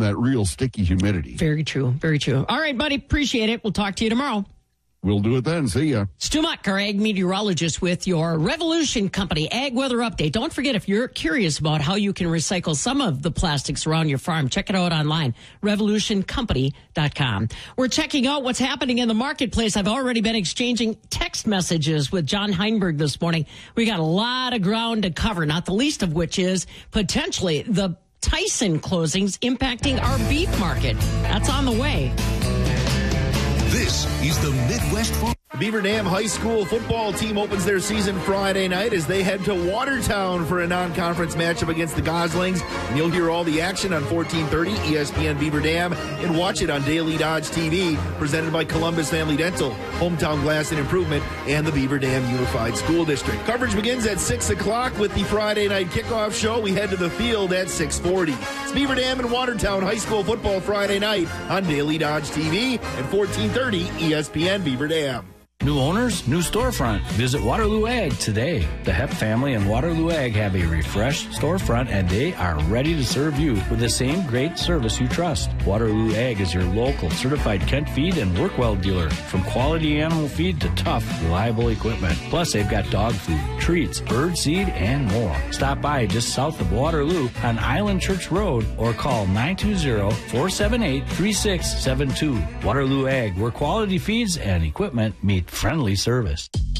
that real sticky humidity. Very true. Very true. All right, buddy. Appreciate it. We'll talk to you tomorrow. We'll do it then. See ya. Stu Muck, our ag meteorologist with your Revolution Company Ag Weather Update. Don't forget, if you're curious about how you can recycle some of the plastics around your farm, check it out online, revolutioncompany.com. We're checking out what's happening in the marketplace. I've already been exchanging text messages with John Heinberg this morning. We got a lot of ground to cover, not the least of which is potentially the Tyson closings impacting our beef market. That's on the way. This is the Midwest Farm. The Beaver Dam High School football team opens their season Friday night as they head to Watertown for a non-conference matchup against the Goslings. And you'll hear all the action on 1430 ESPN Beaver Dam and watch it on Daily Dodge TV, presented by Columbus Family Dental, Hometown Glass and Improvement, and the Beaver Dam Unified School District. Coverage begins at 6 o'clock with the Friday night kickoff show. We head to the field at 6:40. It's Beaver Dam and Watertown High School football Friday night on Daily Dodge TV and 1430 ESPN Beaver Dam. New owners, new storefront. Visit Waterloo Ag today. The Hepp family and Waterloo Ag have a refreshed storefront, and they are ready to serve you with the same great service you trust. Waterloo Ag is your local certified Kent feed and Workwell dealer. From quality animal feed to tough, reliable equipment. Plus, they've got dog food, treats, bird seed, and more. Stop by just south of Waterloo on Island Church Road or call 920-478-3672. Waterloo Ag, where quality feeds and equipment meet friendly service.